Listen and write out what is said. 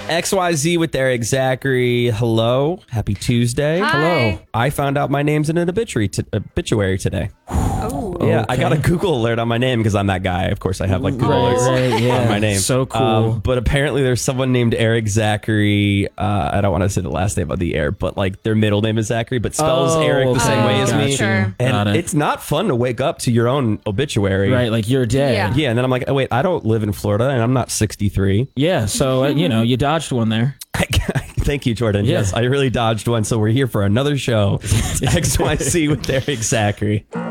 XYZ with Eric Zachary. Hello. Happy Tuesday. Hi. Hello. I found out my name's in an obituary today. Oh. Yeah, Okay. I got a Google alert on my name because I'm that guy. Of course, I have like Google alerts on my name. So cool. But apparently there's someone named Eric Zachary. I don't want to say the last name of the air, but like their middle name is Zachary, but spells Eric the same way as Got me. you. Sure. And Got it. it's not fun to wake up to your own obituary. Right, like you're dead. Yeah. Yeah, and then I'm like, oh, wait, I don't live in Florida and I'm not 63. Yeah, so, you dodged one there. Thank you, Jordan. Yeah. Yes, I really dodged one. So we're here for another show. XYZ with Eric Zachary.